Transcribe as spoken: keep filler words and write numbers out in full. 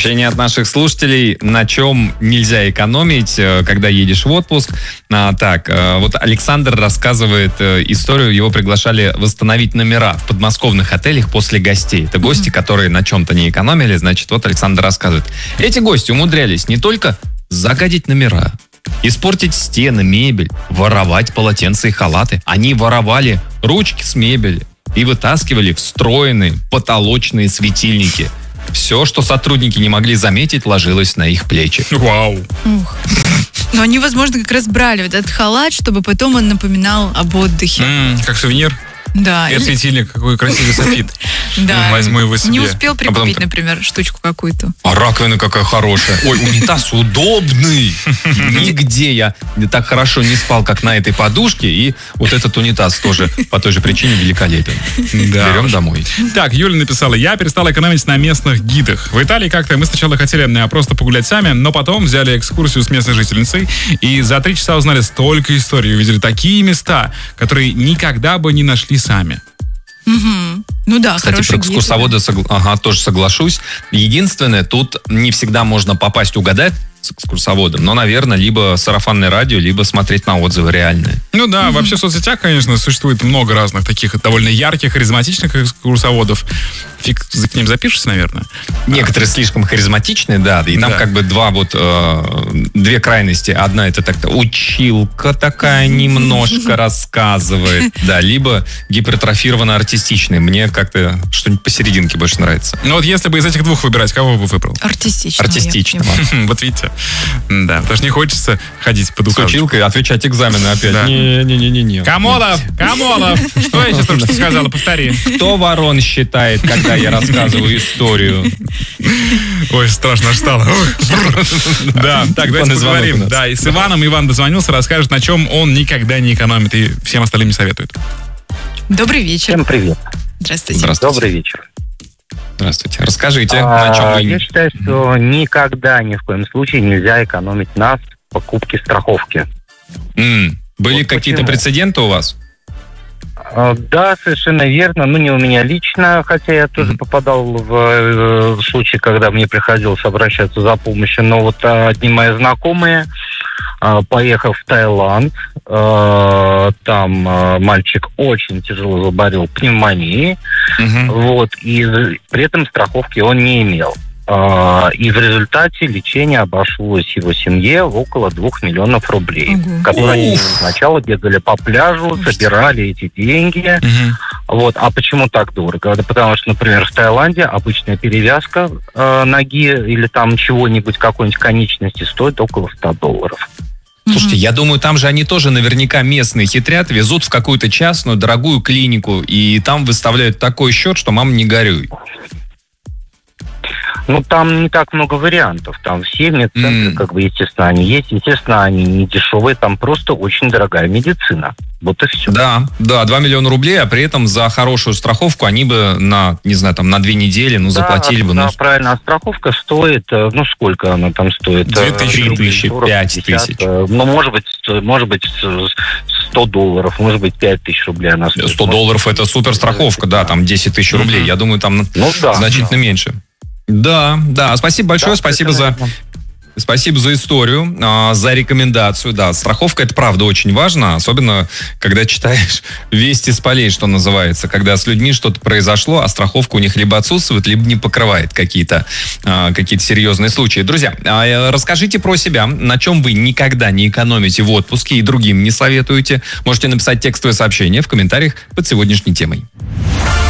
Сообщение от наших слушателей, на чем нельзя экономить, когда едешь в отпуск. А, так, вот Александр рассказывает историю, его приглашали восстановить номера в подмосковных отелях после гостей. Это гости, mm-hmm. которые на чем-то не экономили, значит, вот Александр рассказывает. Эти гости умудрялись не только загадить номера, испортить стены, мебель, воровать полотенца и халаты. Они воровали ручки с мебели и вытаскивали встроенные потолочные светильники. Все, что сотрудники не могли заметить, ложилось на их плечи. Вау! Ух. Но они, возможно, как раз брали вот этот халат, чтобы потом он напоминал об отдыхе. Mm, как сувенир? Да. Я светильник, какой красивый софит. Да. Возьму его себе. Не успел прикупить, а потом... например, штучку какую-то. А раковина какая хорошая. Ой, унитаз удобный. Нигде я так хорошо не спал, как на этой подушке. И вот этот унитаз тоже по той же причине великолепен. Да. Берем домой. Так, Юля написала: я перестал экономить на местных гидах. В Италии как-то мы сначала хотели просто погулять сами, но потом взяли экскурсию с местной жительницей. И за три часа узнали столько историй. Увидели такие места, которые никогда бы не нашли сами. Угу. Ну да, кстати, про экскурсовода согла... ага, тоже соглашусь. Единственное, тут не всегда можно попасть угадать с экскурсоводом, но, наверное, либо сарафанное радио, либо смотреть на отзывы реальные. Ну да, mm-hmm. вообще в соцсетях, конечно, существует много разных таких довольно ярких, харизматичных экскурсоводов. Фиг к ним запишешься, наверное. Некоторые а. слишком харизматичные, да, и там да. как бы два вот, э, две крайности. Одна это так-то училка такая немножко рассказывает, да, либо гипертрофированно артистичная. Мне как-то что-нибудь посерединке больше нравится. Ну вот если бы из этих двух выбирать, кого бы выбрал? Артистичного. Артистичного. Вот видите. Да, потому что не хочется ходить под указку. С училкой отвечать экзамены опять. Не-не-не-не. Камолов! Камолов! Что я сейчас только что сказала? Повтори. Кто ворон считает, когда я рассказываю историю? Ой, страшно аж стало. Да, так, давайте поговорим. Да, и с Иваном. Иван дозвонился, расскажет, на чем он никогда не экономит и всем остальным не советует. Добрый вечер. Всем привет. Здравствуйте. Здравствуйте. Добрый вечер. Здравствуйте. Расскажите, а, на чем вы... Я считаю, что никогда, ни в коем случае нельзя экономить на покупке страховки. Mm. Были вот какие-то почему? прецеденты у вас? А, да, совершенно верно. Ну, не у меня лично, хотя я тоже mm-hmm. попадал в, в случай, когда мне приходилось обращаться за помощью. Но вот одни мои знакомые, поехав в Таиланд, там мальчик очень тяжело заболел пневмонией, uh-huh. вот, и при этом страховки он не имел. И в результате лечение обошлось его семье в около двух миллионов рублей, uh-huh. которые они сначала бегали по пляжу, uh-huh. собирали эти деньги. Uh-huh. Вот. А почему так дорого? Да потому что, например, в Таиланде обычная перевязка э, ноги или там чего-нибудь, какой-нибудь конечности стоит около ста долларов. Слушайте, я думаю, там же они тоже наверняка местные хитрят, везут в какую-то частную, дорогую клинику, и там выставляют такой счет, что мама не горюй. Ну, там не так много вариантов. Там все медцентры, mm. как бы, естественно, они есть. Естественно, они не дешевые, там просто очень дорогая медицина. Вот и все. Да, да, два миллиона рублей, а при этом за хорошую страховку они бы на, не знаю, там, на две недели, ну, да, заплатили бы. Да, ну, правильно. А страховка стоит, ну, сколько она там стоит? Две тысячи, пять тысяч. Ну, может быть, может быть, сто долларов, может быть, пять тысяч рублей она стоит. сто долларов это супер страховка, да, там десять тысяч рублей. Mm-hmm. Я думаю, там ну, да, значительно да. меньше. Да, да. Спасибо большое, да, спасибо за... Спасибо за историю, за рекомендацию. Да, страховка — это правда очень важно, особенно когда читаешь вести с полей, что называется, когда с людьми что-то произошло, а страховка у них либо отсутствует, либо не покрывает какие-то, какие-то серьезные случаи. Друзья, расскажите про себя, на чем вы никогда не экономите в отпуске и другим не советуете. Можете написать текстовое сообщение в комментариях под сегодняшней темой.